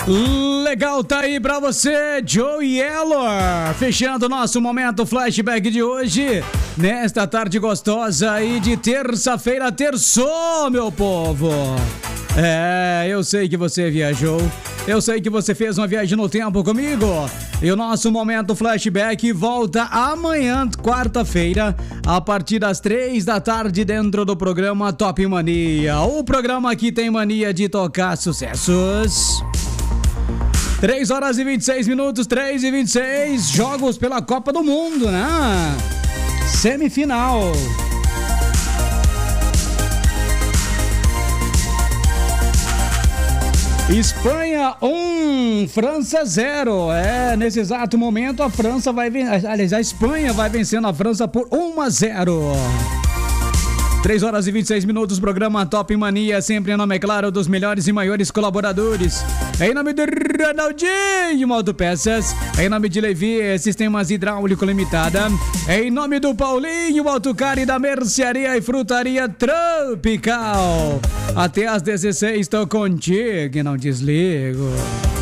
Legal, tá aí pra você, Joe Yeller, fechando o nosso momento flashback de hoje, nesta tarde gostosa aí de terça-feira, terçou, meu povo. Eu sei que você viajou, eu sei que você fez uma viagem no tempo comigo, e o nosso momento flashback volta amanhã, quarta-feira, a partir das 3 da tarde, dentro do programa Top Mania, o programa que tem mania de tocar sucessos. 3 horas e 26 minutos, 3 e 26, jogos pela Copa do Mundo, né? Semifinal. Espanha 1, França 0. Nesse exato momento a França vai vencer, aliás, a Espanha vai vencendo a França por 1-0. 3 horas e 26 minutos, programa Top Mania, sempre em nome, é claro, dos melhores e maiores colaboradores. Em nome de Ronaldinho Autopeças, em nome de Levi Sistemas Hidráulico Limitada, em nome do Paulinho Autocar e da Mercearia e Frutaria Tropical. Até às 16 estou contigo e não desligo.